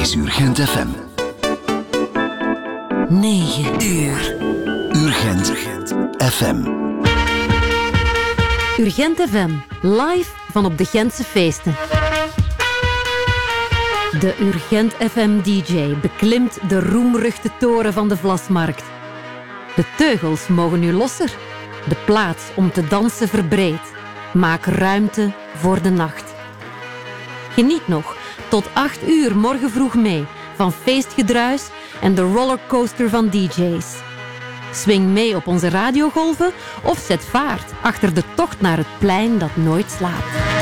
is Urgent FM. 9 uur. Urgent FM. Urgent FM, live van op de Gentse feesten. De Urgent FM-dj beklimt de roemruchte toren van de Vlasmarkt. De teugels mogen nu losser. De plaats om te dansen verbreedt. Maak ruimte voor de nacht. Geniet nog tot 8 uur morgen vroeg mee van feestgedruis en de rollercoaster van DJ's. Swing mee op onze radiogolven of zet vaart achter de tocht naar het plein dat nooit slaapt.